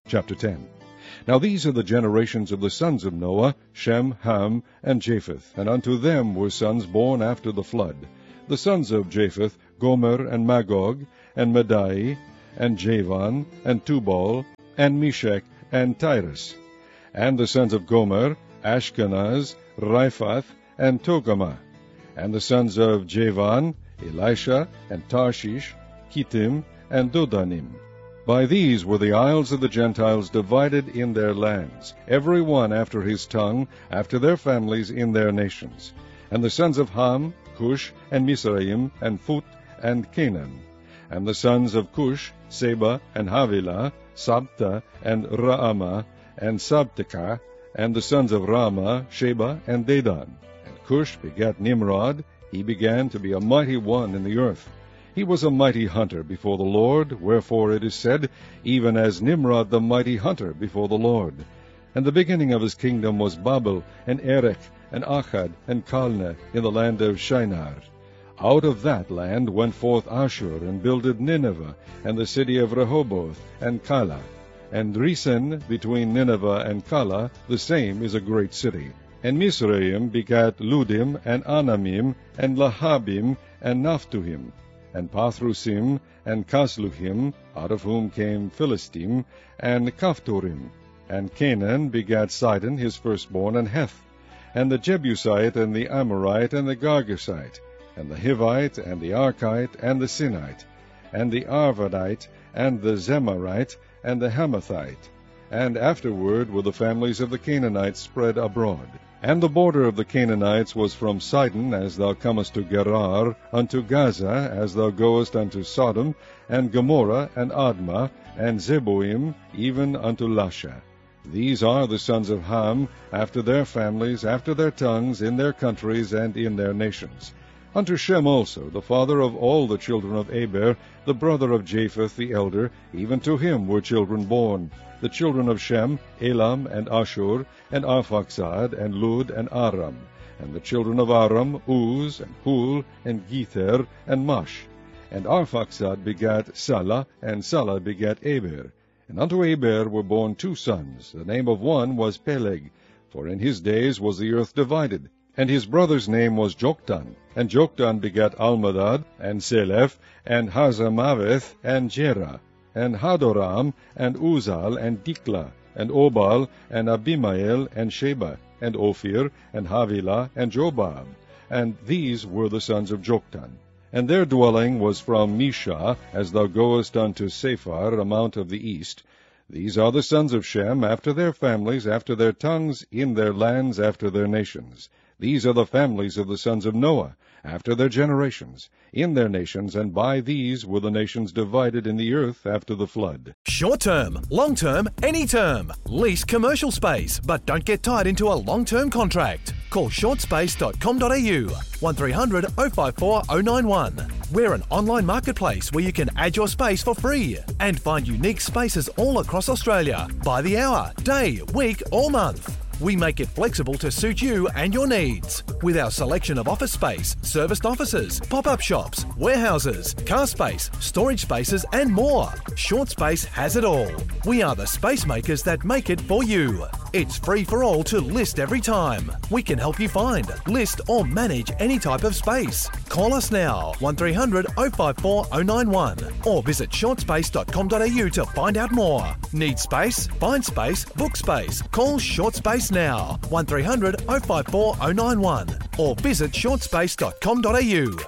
Chapter 10. Now these are the generations of the sons of Noah, Shem, Ham, and Japheth, and unto them were sons born after the flood. The sons of Japheth, Gomer, and Magog, and Madai, and Javan, and Tubal, and Meshech, and Tyrus. And the sons of Gomer, Ashkenaz, Riphath, and Togarmah. And the sons of Javan, Elisha, and Tarshish, Kittim, and Dodanim. By these were the isles of the Gentiles divided in their lands, every one after his tongue, after their families in their nations. And the sons of Ham, Cush, and Mizraim, and Phut, and Canaan. And the sons of Cush, Seba, and Havilah, Sabta, and Raamah, and Sabteka. And the sons of Raamah, Sheba, and Dedan. And Cush begat Nimrod. He began to be a mighty one in the earth. He was a mighty hunter before the Lord, wherefore it is said, even as Nimrod the mighty hunter before the Lord. And the beginning of his kingdom was Babel, and Erech, and Akkad, and Calneh, in the land of Shinar. Out of that land went forth Ashur, and builded Nineveh, and the city of Rehoboth, and Calah. And Resen between Nineveh and Calah, the same is a great city. And Mizraim begat Ludim, and Anamim, and Lahabim, and Naphtuhim, and Pathrusim, and Casluhim, out of whom came Philistim, and Caphtorim. And Canaan begat Sidon his firstborn, and Heth, and the Jebusite, and the Amorite, and the Girgasite, and the Hivite, and the Archite, and the Sinite, and the Arvadite, and the Zemarite, and the Hamathite. And afterward were the families of the Canaanites spread abroad. And the border of the Canaanites was from Sidon, as thou comest to Gerar, unto Gaza, as thou goest unto Sodom, and Gomorrah, and Admah, and Zeboim, even unto Lasha. These are the sons of Ham, after their families, after their tongues, in their countries, and in their nations. Unto Shem also, the father of all the children of Eber, the brother of Japheth the elder, even to him were children born. The children of Shem, Elam, and Ashur, and Arphaxad, and Lud, and Aram. And the children of Aram, Uz, and Hul, and Gether, and Mash. And Arphaxad begat Salah, and Salah begat Eber. And unto Eber were born 2 sons. The name of one was Peleg, for in his days was the earth divided. And his brother's name was Joktan. And Joktan begat Almadad, and Seleph, and Hazamaveth, and Jerah, and Hadoram, and Uzal, and Dikla, and Obal, and Abimael, and Sheba, and Ophir, and Havilah, and Jobab. And these were the sons of Joktan. And their dwelling was from Misha, as thou goest unto Sephar, a mount of the east. These are the sons of Shem, after their families, after their tongues, in their lands, after their nations. These are the families of the sons of Noah, after their generations, in their nations, and by these were the nations divided in the earth after the flood. Short term, long term, any term. Lease commercial space, but don't get tied into a long-term contract. Call shortspace.com.au 1300 054 091. We're an online marketplace where you can add your space for free and find unique spaces all across Australia by the hour, day, week or month. We make it flexible to suit you and your needs. With our selection of office space, serviced offices, pop-up shops, warehouses, car space, storage spaces and more, Short Space has it all. We are the space makers that make it for you. It's free for all to list every time. We can help you find, list or manage any type of space. Call us now, 1300 054 091 or visit shortspace.com.au to find out more. Need space? Find space, book space. Call Short Space now, 1300 054 091 or visit shortspace.com.au.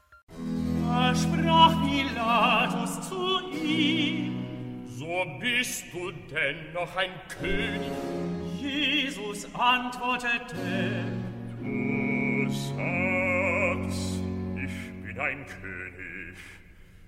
Da sprach Pilatus zu ihm: So bist du denn noch ein König? Jesus antwortete: Du sagst, ich bin ein König.